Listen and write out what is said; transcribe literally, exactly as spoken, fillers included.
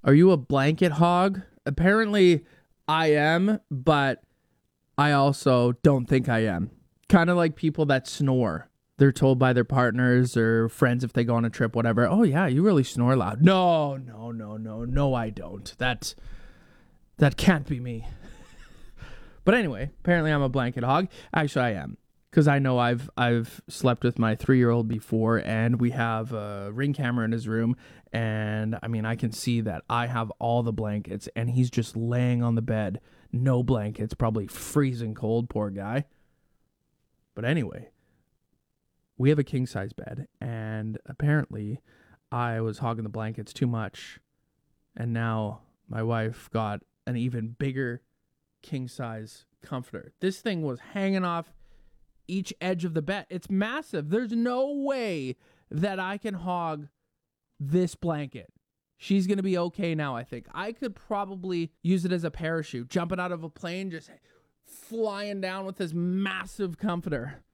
Are you a blanket hog? Apparently I am, but I also don't think I am. Kind of like people that snore. They're told by their partners or friends if they go on a trip, whatever, oh yeah, you really snore loud. No, no, no, no, no, I don't. That, that can't be me. But anyway, apparently I'm a blanket hog. Actually, I am. Because I know I've I've slept with my three-year-old before, and we have a Ring camera in his room, and I mean, I can see that I have all the blankets, and he's just laying on the bed, no blankets, probably freezing cold, poor guy. But anyway, we have a king-size bed, and apparently I was hogging the blankets too much, and now my wife got an even bigger king-size comforter. This thing was hanging off each edge of the bed. It's massive. There's no way that I can hog this blanket. She's going to be okay now, I think. I could probably use it as a parachute, jumping out of a plane, just flying down with this massive comforter.